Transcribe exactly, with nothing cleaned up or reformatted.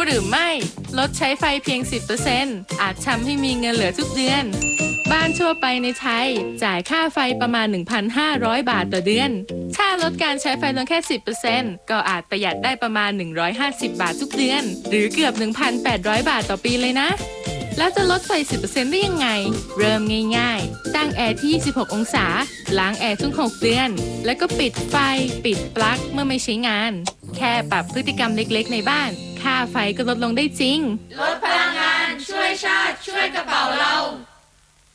หรือไม่ลดใช้ไฟเพียง สิบเปอร์เซ็นต์ อาจทำให้มีเงินเหลือทุกเดือนบ้านทั่วไปในไทยจ่ายค่าไฟประมาณ หนึ่งพันห้าร้อย บาทต่อเดือนถ้าลดการใช้ไฟลงแค่ สิบเปอร์เซ็นต์ ก็อาจประหยัดได้ประมาณ หนึ่งร้อยห้าสิบ บาททุกเดือนหรือเกือบ หนึ่งพันแปดร้อย บาทต่อปีเลยนะแล้วจะลดไฟ สิบเปอร์เซ็นต์ ได้ยังไงเริ่มง่ายๆตั้งแอร์ที่ ยี่สิบหก องศาล้างแอร์ทุก หก เดือนแล้วก็ปิดไฟปิดปลั๊กเมื่อไม่ใช้งานแค่ปรับพฤติกรรมเล็กๆในบ้านค่าไฟก็ลดลงได้จริงลดพลังงานช่วยชาติช่วยกระเป๋าเรา